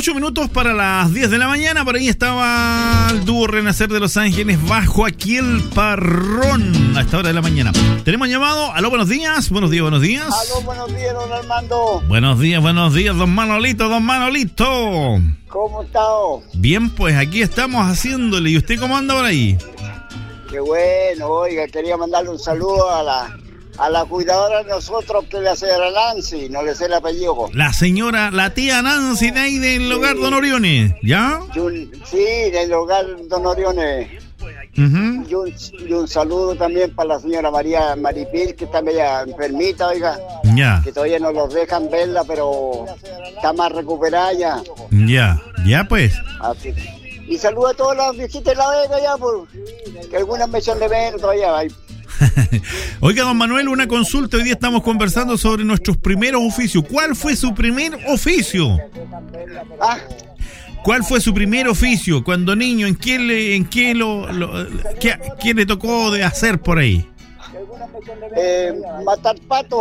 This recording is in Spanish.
8 minutos para las 10 de la mañana. Por ahí estaba el dúo Renacer de Los Ángeles bajo aquí el parrón a esta hora de la mañana. Tenemos llamado. Aló, buenos días. Buenos días, buenos días. Aló, buenos días, don Armando. Buenos días, don Manolito, don Manolito. ¿Cómo está? Bien, pues aquí estamos haciéndole. ¿Y usted cómo anda por ahí? Qué bueno, oiga, quería mandarle un saludo a la cuidadora de nosotros, que es la señora Nancy, no le sé el apellido. La tía Nancy de ahí del hogar Don Oriones, ¿ya? Sí, del hogar Don Oriones. Uh-huh. Y un saludo también para la señora María Maripil, que está media enfermita, oiga. Ya. Que todavía no los dejan verla, pero está más recuperada ya. Ya pues. Así. Y saludo a todas las viejitas de La Vega ya, que algunas me echan de ver todavía. Ay. Oiga, don Manuel, una consulta. Hoy día estamos conversando sobre nuestros primeros oficios. ¿Cuál fue su primer oficio? ¿Cuál fue su primer oficio cuando niño? ¿Qué le tocó de hacer por ahí? Matar patos.